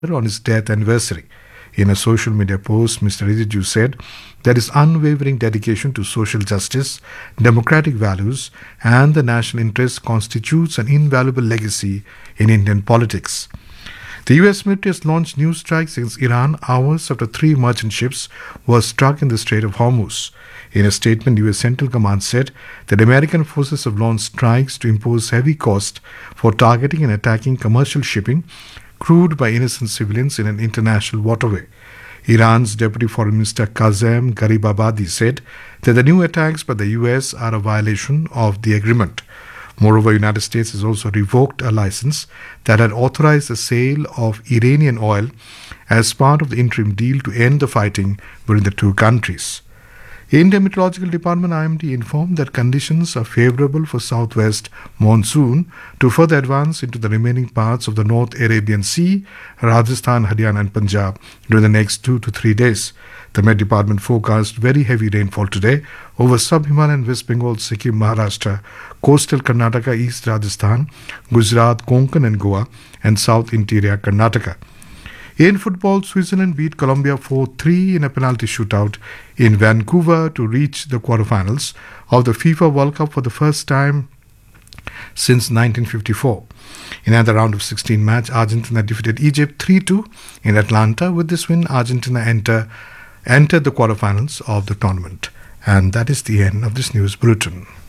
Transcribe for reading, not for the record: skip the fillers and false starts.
on his death anniversary. In a social media post, Mr. Rijiju said that his unwavering dedication to social justice, democratic values, and the national interest constitutes an invaluable legacy in Indian politics. The US military has launched new strikes against Iran hours after three merchant ships were struck in the Strait of Hormuz. In a statement, US Central Command said that American forces have launched strikes to impose heavy cost for targeting and attacking commercial shipping crewed by innocent civilians in an international waterway. Iran's Deputy Foreign Minister Kazem Garibabadi said that the new attacks by the US are a violation of the agreement. Moreover, the United States has also revoked a license that had authorized the sale of Iranian oil as part of the interim deal to end the fighting between the two countries. India Meteorological Department IMD informed that conditions are favorable for southwest monsoon to further advance into the remaining parts of the North Arabian Sea, Rajasthan, Haryana and Punjab during the next 2 to 3 days. The Met Department forecast very heavy rainfall today over sub-Himalayan West Bengal, Sikkim, Maharashtra, coastal Karnataka, East Rajasthan, Gujarat, Konkan and Goa, and South Interior Karnataka. In football, Switzerland beat Colombia 4-3 in a penalty shootout in Vancouver to reach the quarterfinals of the FIFA World Cup for the first time since 1954. In another round of 16 match, Argentina defeated Egypt 3-2 in Atlanta. With this win, Argentina entered the quarterfinals of the tournament. And that is the end of this news bulletin.